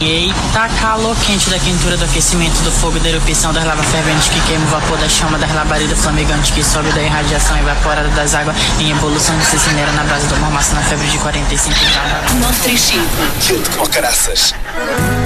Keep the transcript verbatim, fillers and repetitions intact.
Eita, calor quente da quentura do aquecimento do fogo, da erupção das lavas ferventes que queima o vapor da chama, das labaredas flamegantes que sobe da irradiação evaporada das águas em evolução de cicinera na base do mormaço na febre de quarenta e cinco graus. nove três cinco. Quente como caraças.